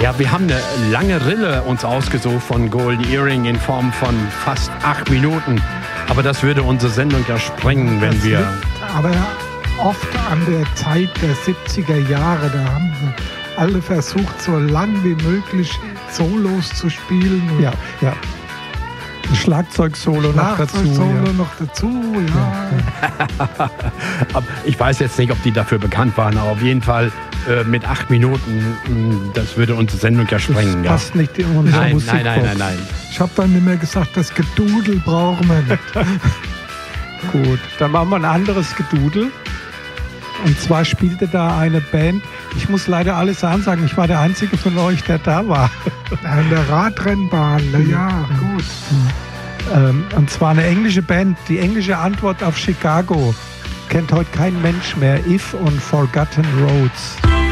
Ja, wir haben eine lange Rille uns ausgesucht von Golden Earring in Form von fast 8 Minuten. Aber das würde unsere Sendung ja sprengen, wenn das wir... liegt aber oft an der Zeit der 70er Jahre. Da haben sie alle versucht, so lang wie möglich Solos zu spielen. Ja. Ein Schlagzeugsolo noch dazu. Ja. Ich weiß jetzt nicht, ob die dafür bekannt waren, aber auf jeden Fall mit 8 Minuten, das würde unsere Sendung ja sprengen. Das passt nicht in unsere Musik. Nein. Ich habe dann immer gesagt, das Gedudel brauchen wir nicht. Gut, dann machen wir ein anderes Gedudel. Und zwar spielte da eine Band, ich muss leider alles ansagen, ich war der Einzige von euch, der da war. An der Radrennbahn, ja, gut. Und zwar eine englische Band, die englische Antwort auf Chicago. Kennt heute kein Mensch mehr, If und Forgotten Roads.